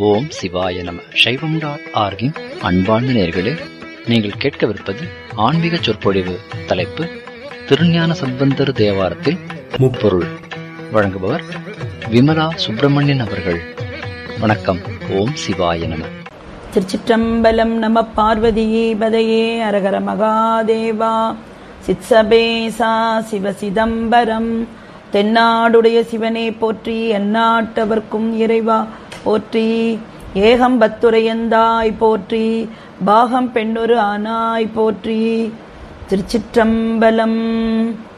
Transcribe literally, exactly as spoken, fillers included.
ஓம் சிவாய நம. சைவம் டாட் ஆர்கின் அன்பார்ந்த நேயர்களே, நீங்கள் கேட்கவிருப்பது ஆன்மீக சொற்பொழிவு. தலைப்பு திருஞான சம்பந்தர் தேவாரத்தில் முப்பொருள். வழங்குபவர் விமலா சுப்பிரமணியன் அவர்கள். வணக்கம். ஓம் சிவாய நம. திருச்சிற்றம்பலம். நம பார்வதியே பதையே அரகர மகாதேவா. சித்சபேசா சிவ சிதம்பரம். தென்னாடுடைய சிவனே போற்றி, எந்நாட்டவர்க்கும் இறைவா போற்றி. ஏகம் பத்துரையந்தாய் போற்றி, பாகம் பெண்ணொரு ஆனாய் போற்றி. திருச்சிற்றம்பலம்.